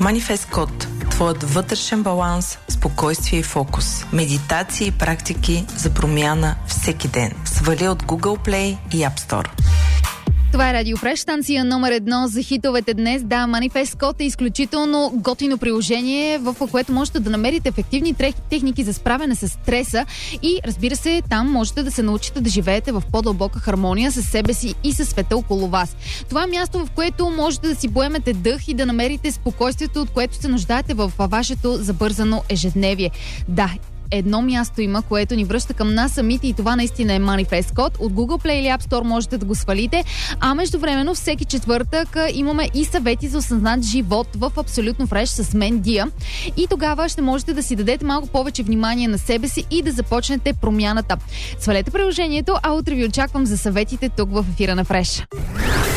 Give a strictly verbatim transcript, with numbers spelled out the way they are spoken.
Manifest Code – твоят вътрешен баланс, спокойствие и фокус. Медитации и практики за промяна всеки ден. Свали от Google Play и App Store. Това е Радио Фреш, станция номер едно за хитовете днес. Да, Manifest Code е изключително готино приложение, в което можете да намерите ефективни техники за справяне с стреса и, разбира се, там можете да се научите да живеете в по-дълбока хармония с себе си и със света около вас. Това е място, в което можете да си поемете дъх и да намерите спокойствието, от което се нуждаете в вашето забързано ежедневие. Да, едно място има, което ни връща към нас самите и това наистина е Manifest Code. От Google Play или App Store можете да го свалите, а междувременно всеки четвъртък имаме и съвети за осъзнат живот в Абсолютно Фреш с мен, Дия. И тогава ще можете да си дадете малко повече внимание на себе си и да започнете промяната. Свалете приложението, а утре ви очаквам за съветите тук в ефира на Фреш.